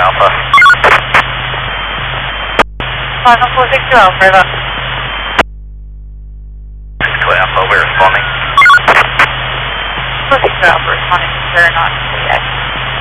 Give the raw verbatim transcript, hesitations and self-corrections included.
Alpha. Final four six two Alpha, over. six two Alpha, we're responding. four six two Alpha, responding, they're not,